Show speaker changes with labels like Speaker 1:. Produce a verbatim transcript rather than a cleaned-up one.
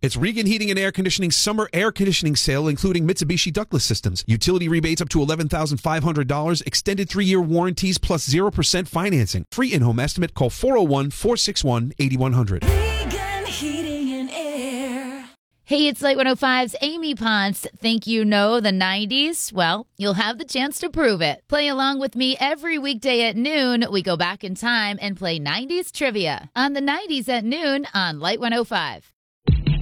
Speaker 1: It's Regan Heating and Air Conditioning Summer Air Conditioning Sale, including Mitsubishi ductless systems. Utility rebates up to eleven thousand five hundred dollars. Extended three-year warranties plus zero percent financing. Free in-home estimate. Call four oh one, four six one, eight one zero zero.
Speaker 2: Regan Heating and Air.
Speaker 3: Hey, it's Light one oh five's Amy Ponce. Think you know the nineties? Well, you'll have the chance to prove it. Play along with me every weekday at noon. We go back in time and play nineties trivia on the nineties at noon on Light one oh five.